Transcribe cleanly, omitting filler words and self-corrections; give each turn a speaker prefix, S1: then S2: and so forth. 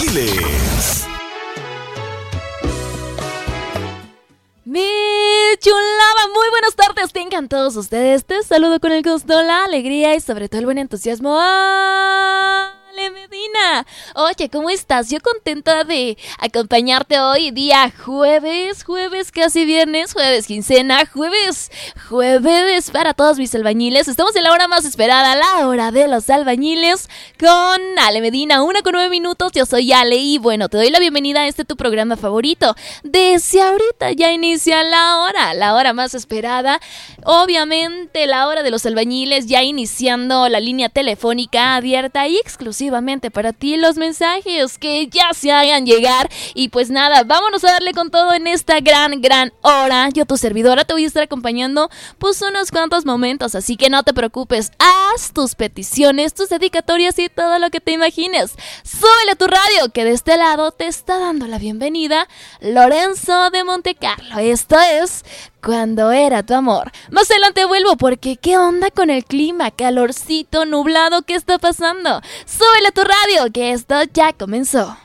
S1: albañiles.
S2: Mi chulada, muy buenas tardes, tengan todos ustedes. Te saludo con el gusto, la alegría y sobre todo el buen entusiasmo. Ale Medina. Oye, ¿cómo estás? Yo contenta de acompañarte hoy, día jueves casi viernes, jueves quincena, jueves para todos mis albañiles. Estamos en la hora más esperada, la hora de los albañiles, con Ale Medina, 1:09. Yo soy Ale y bueno, te doy la bienvenida a tu programa favorito. Desde ahorita ya inicia la hora más esperada. Obviamente la hora de los albañiles, ya iniciando la línea telefónica abierta y exclusivamente para ti, los mensajes que ya se hagan llegar. Y pues nada, vámonos a darle con todo en esta gran hora. Yo, tu servidora, te voy a estar acompañando pues unos cuantos momentos, así que no te preocupes, haz tus peticiones, tus dedicatorias y todo lo que te imagines. Súbele a tu radio, que de este lado te está dando la bienvenida Lorenzo de Montecarlo. Esto es Cuando era tu amor. Más adelante vuelvo porque ¿qué onda con el clima? Calorcito, nublado, ¿qué está pasando? Súbele a tu radio, que esto ya comenzó.